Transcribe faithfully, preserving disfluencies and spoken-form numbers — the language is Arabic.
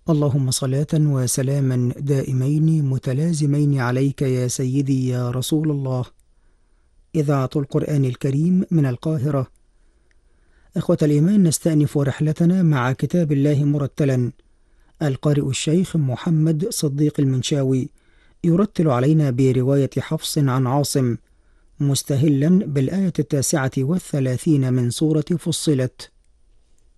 اللهم صلاة وسلاما دائمين متلازمين عليك يا سيدي يا رسول الله. إذاعة القرآن الكريم من القاهرة. إخوة الإيمان، نستأنف رحلتنا مع كتاب الله مرتلا. القارئ الشيخ محمد صديق المنشاوي يرتل علينا برواية حفص عن عاصم، مستهلا بالآية التاسعة والثلاثين من سورة فصلت.